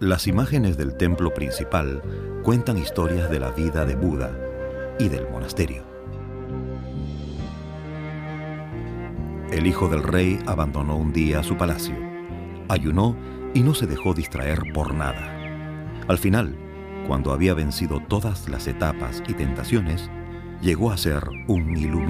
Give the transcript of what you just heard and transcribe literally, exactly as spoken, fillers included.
Las imágenes del templo principal cuentan historias de la vida de Buda y del monasterio. El hijo del rey abandonó un día su palacio, ayunó y no se dejó distraer por nada. Al final, cuando había vencido todas las etapas y tentaciones, llegó a ser un iluminado.